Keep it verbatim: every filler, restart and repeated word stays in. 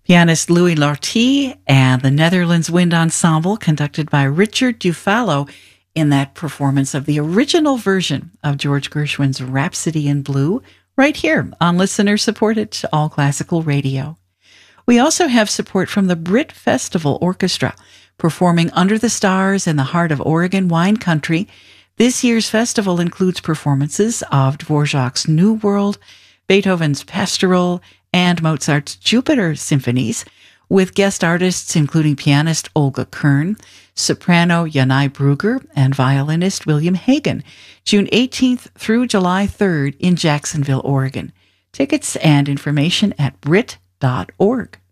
Pianist Louis Lortie and the Netherlands Wind Ensemble, conducted by Richard Dufalo, in that performance of the original version of George Gershwin's Rhapsody in Blue, right here on listener-supported All Classical Radio. We also have support from the Brit Festival Orchestra, performing Under the Stars in the heart of Oregon wine country. This year's festival includes performances of Dvorak's New World, Beethoven's Pastoral, and Mozart's Jupiter symphonies, with guest artists including pianist Olga Kern, soprano Janai Brugger, and violinist William Hagen, June eighteenth through July third in Jacksonville, Oregon. Tickets and information at brit dot org.